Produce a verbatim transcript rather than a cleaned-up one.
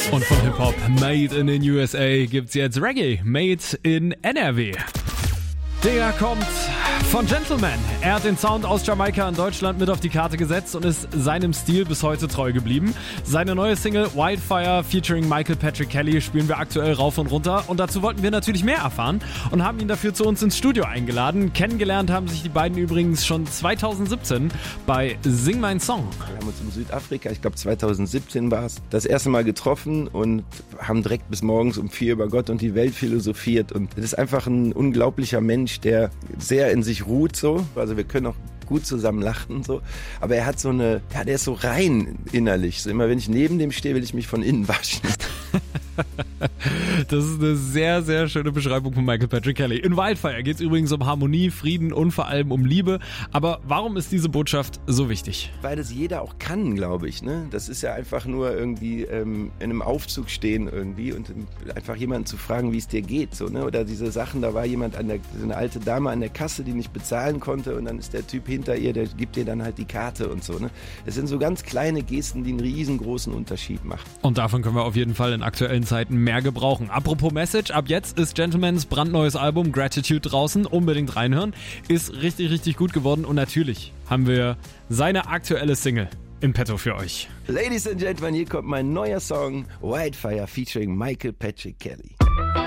Und von Hip-Hop Made in den U S A gibt's jetzt Reggae Made in N R W. Der kommt von Gentleman. Er hat den Sound aus Jamaika in Deutschland mit auf die Karte gesetzt und ist seinem Stil bis heute treu geblieben. Seine neue Single Wildfire featuring Michael Patrick Kelly spielen wir aktuell rauf und runter. Und dazu wollten wir natürlich mehr erfahren und haben ihn dafür zu uns ins Studio eingeladen. Kennengelernt haben sich die beiden übrigens schon zweitausendsiebzehn bei Sing Mein Song. Wir haben uns in Südafrika, ich glaube zweitausendsiebzehn war es, das erste Mal getroffen und haben direkt bis morgens um vier über Gott und die Welt philosophiert. Und das ist einfach ein unglaublicher Mensch, der sehr in sich ruht so. Also wir können auch gut zusammen lachen und so. Aber er hat so eine, ja, der ist so rein innerlich. So immer wenn ich neben dem stehe, will ich mich von innen waschen. Das ist eine sehr, sehr schöne Beschreibung von Michael Patrick Kelly. In Wildfire geht es übrigens um Harmonie, Frieden und vor allem um Liebe. Aber warum ist diese Botschaft so wichtig? Weil das jeder auch kann, glaube ich. Ne? Das ist ja einfach nur irgendwie ähm, in einem Aufzug stehen irgendwie und einfach jemanden zu fragen, wie es dir geht. So, ne? Oder diese Sachen, da war jemand, an der, so eine alte Dame an der Kasse, die nicht bezahlen konnte und dann ist der Typ hinter ihr, der gibt dir dann halt die Karte und so. Ne? Das sind so ganz kleine Gesten, die einen riesengroßen Unterschied machen. Und davon können wir auf jeden Fall in aktuellen Zeiten mehr gebrauchen. Apropos Message, ab jetzt ist Gentlemans brandneues Album Gratitude draußen. Unbedingt reinhören. Ist richtig, richtig gut geworden. Und natürlich haben wir seine aktuelle Single in petto für euch. Ladies and Gentlemen, hier kommt mein neuer Song Wildfire featuring Michael Patrick Kelly.